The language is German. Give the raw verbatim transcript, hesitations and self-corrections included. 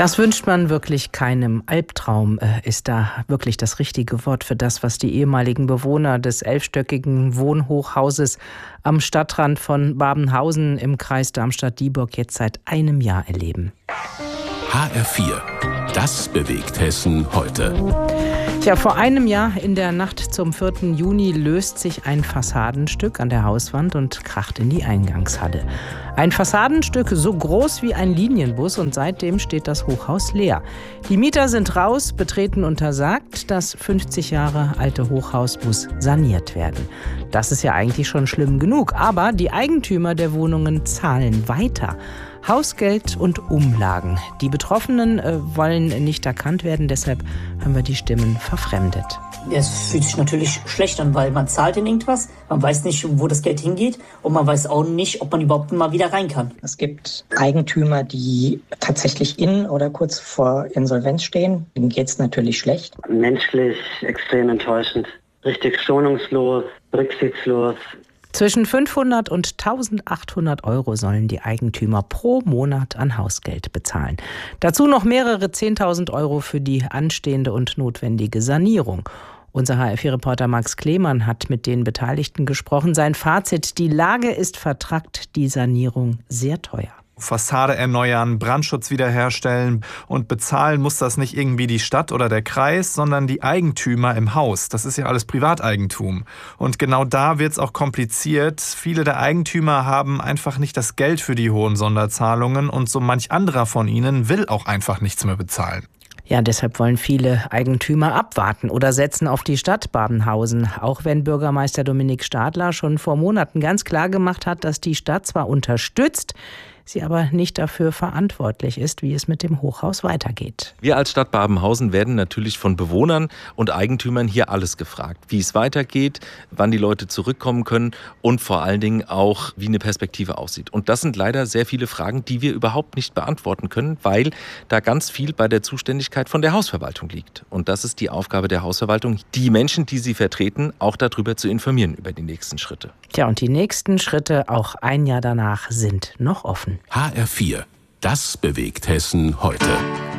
Das wünscht man wirklich keinem. Albtraum äh, ist da wirklich das richtige Wort für das, was die ehemaligen Bewohner des elfstöckigen Wohnhochhauses am Stadtrand von Babenhausen im Kreis Darmstadt-Dieburg jetzt seit einem Jahr erleben. H R vier. Das bewegt Hessen heute. Tja, vor einem Jahr in der Nacht zum vierten Juni löst sich ein Fassadenstück an der Hauswand und kracht in die Eingangshalle. Ein Fassadenstück so groß wie ein Linienbus und seitdem steht das Hochhaus leer. Die Mieter sind raus, Betreten untersagt. Das fünfzig Jahre alte Hochhaus muss saniert werden. Das ist ja eigentlich schon schlimm genug, aber die Eigentümer der Wohnungen zahlen weiter. Hausgeld und Umlagen. Die Betroffenen äh, wollen nicht erkannt werden, deshalb haben wir die Stimmen verfremdet. Es fühlt sich natürlich schlecht an, weil man zahlt in irgendwas, man weiß nicht, wo das Geld hingeht und man weiß auch nicht, ob man überhaupt mal wieder rein kann. Es gibt Eigentümer, die tatsächlich in oder kurz vor Insolvenz stehen. Denen geht es natürlich schlecht. Menschlich extrem enttäuschend, richtig schonungslos, rücksichtslos. Zwischen fünfhundert und eintausendachthundert Euro sollen die Eigentümer pro Monat an Hausgeld bezahlen. Dazu noch mehrere zehntausend Euro für die anstehende und notwendige Sanierung. Unser H R vier Reporter Max Klemann hat mit den Beteiligten gesprochen. Sein Fazit: Die Lage ist vertrackt, die Sanierung sehr teuer. Fassade erneuern, Brandschutz wiederherstellen und bezahlen muss das nicht irgendwie die Stadt oder der Kreis, sondern die Eigentümer im Haus. Das ist ja alles Privateigentum. Und genau da wird es auch kompliziert. Viele der Eigentümer haben einfach nicht das Geld für die hohen Sonderzahlungen und so manch anderer von ihnen will auch einfach nichts mehr bezahlen. Ja, deshalb wollen viele Eigentümer abwarten oder setzen auf die Stadt Babenhausen. Auch wenn Bürgermeister Dominik Stadler schon vor Monaten ganz klar gemacht hat, dass die Stadt zwar unterstützt, sie aber nicht dafür verantwortlich ist, wie es mit dem Hochhaus weitergeht. Wir als Stadt Babenhausen werden natürlich von Bewohnern und Eigentümern hier alles gefragt. Wie es weitergeht, wann die Leute zurückkommen können und vor allen Dingen auch, wie eine Perspektive aussieht. Und das sind leider sehr viele Fragen, die wir überhaupt nicht beantworten können, weil da ganz viel bei der Zuständigkeit von der Hausverwaltung liegt. Und das ist die Aufgabe der Hausverwaltung, die Menschen, die sie vertreten, auch darüber zu informieren, über die nächsten Schritte. Tja, und die nächsten Schritte, auch ein Jahr danach, sind noch offen. H R vier. Das bewegt Hessen heute.